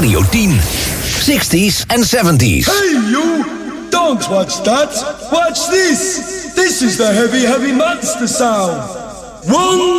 Radio 10. 60s and 70s. Hey you! Don't watch that! Watch this! This is the heavy, heavy monster sound! 1,